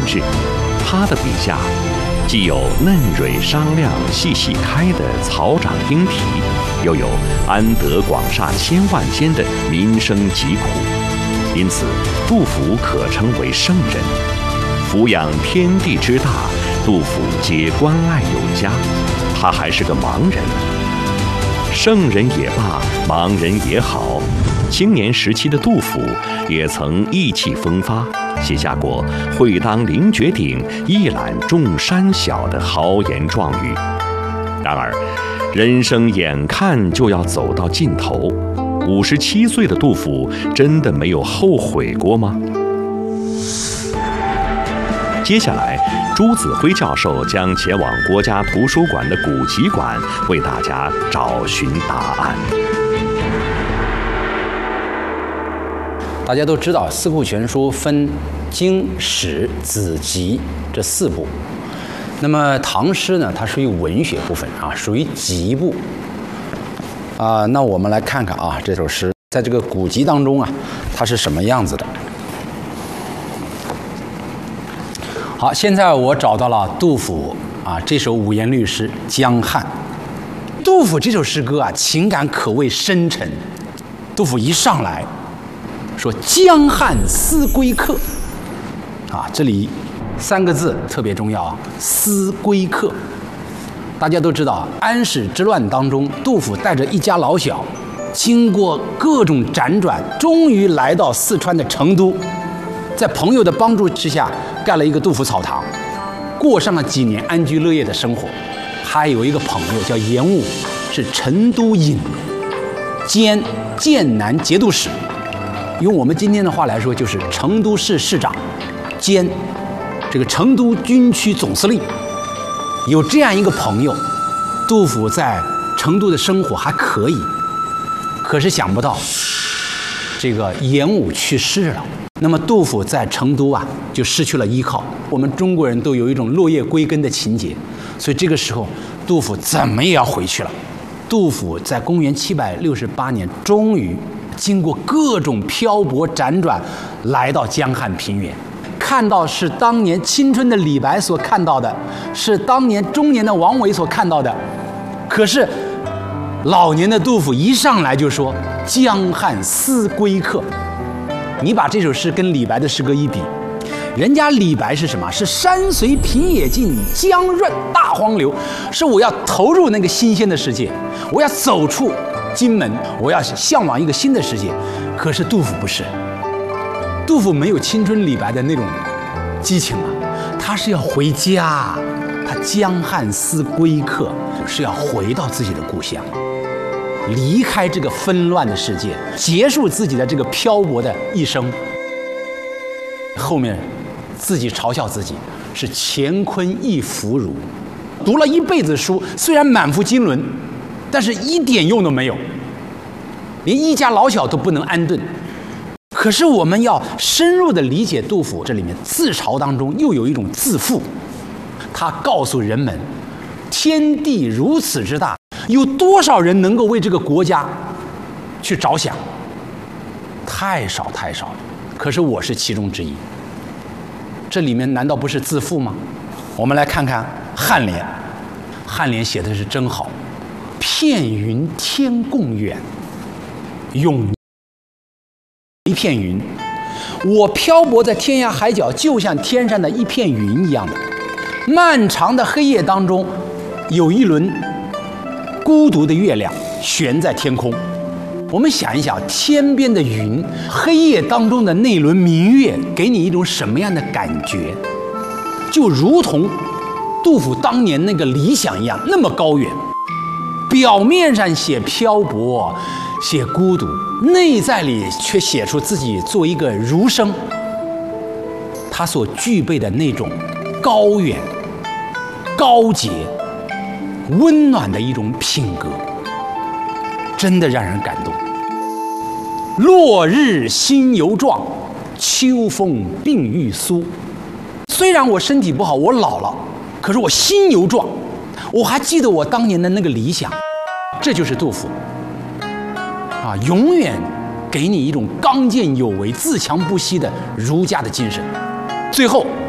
致。他的笔下，既有嫩蕊商量、细细开的草长莺啼，又有安得广厦千万间的民生疾苦。因此，杜甫可称为圣人。俯仰天地之大，杜甫皆关爱有加。他还是个盲人。圣人也罢，盲人也好，青年时期的杜甫也曾意气风发，写下过“会当凌绝顶，一览众山小”的豪言壮语。然而，人生眼看就要走到尽头，57岁的杜甫真的没有后悔过吗？接下来，朱子辉教授将前往国家图书馆的古籍馆，为大家找寻答案。 大家都知道，《四库全书》分经、史、子集这4部。那么唐诗呢，它属于文学部分啊，属于集部。那我们来看看啊，这首诗在这个古籍当中啊，它是什么样子的？好，现在我找到了杜甫这首五言律诗《江汉》。杜甫这首诗歌啊，情感可谓深沉。杜甫一上来说“江汉思归客”，这里3个字特别重要啊，“思归客”。大家都知道，安史之乱当中，杜甫带着一家老小，经过各种辗转，终于来到四川的成都，在朋友的帮助之下，盖了一个杜甫草堂，过上了几年安居乐业的生活。还有一个朋友叫严武，是成都尹兼剑南节度使，用我们今天的话来说，就是成都市市长兼这个成都军区总司令。有这样一个朋友，杜甫在成都的生活还可以，可是想不到这个严武去世了，那么杜甫在成都就失去了依靠。我们中国人都有一种落叶归根的情节，所以这个时候杜甫怎么也要回去了。杜甫在公元768年终于经过各种漂泊辗转，来到江汉平原，看到是当年青春的李白所看到的，是当年中年的王维所看到的。可是老年的杜甫一上来就说“江汉思归客”。你把这首诗跟李白的诗歌一比，人家李白是什么？是山随平野尽，江润大荒流，是我要投入那个新鲜的世界，我要走出荆门，我要向往一个新的世界。可是杜甫不是，杜甫没有青春李白的那种激情他是要回家，他江汉思归客，是要回到自己的故乡，离开这个纷乱的世界，结束自己的这个漂泊的一生。后面自己嘲笑自己是乾坤一腐儒，读了一辈子书，虽然满腹经纶，但是一点用都没有，连一家老小都不能安顿。可是我们要深入的理解杜甫这里面自嘲当中又有一种自负，他告诉人们，天地如此之大，有多少人能够为这个国家去着想？太少太少了。可是我是其中之一。这里面难道不是自负吗？我们来看看颔联，颔联写的是真好。片云天共远，永一片云。我漂泊在天涯海角，就像天上的一片云一样的。漫长的黑夜当中，有一轮孤独的月亮悬在天空。我们想一想，天边的云，黑夜当中的那轮明月，给你一种什么样的感觉？就如同杜甫当年那个理想一样，那么高远。表面上写漂泊，写孤独，内在里却写出自己做一个儒生，他所具备的那种高远、高洁、温暖的一种品格，真的让人感动。落日心犹壮，秋风鬓欲苏。虽然我身体不好，我老了，可是我心犹壮，我还记得我当年的那个理想。这就是杜甫永远给你一种刚健有为、自强不息的儒家的精神。最后